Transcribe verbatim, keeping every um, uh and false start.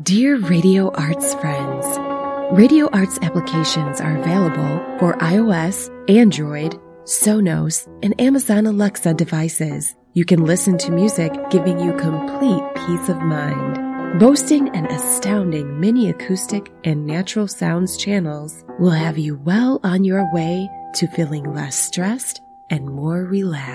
Dear Radio Arts friends, Radio Arts applications are available for iOS, Android, Sonos, and Amazon Alexa devices. You can listen to music giving you complete peace of mind. Boasting an astounding mini acoustic and natural sounds channels will have you well on your way to feeling less stressed and more relaxed.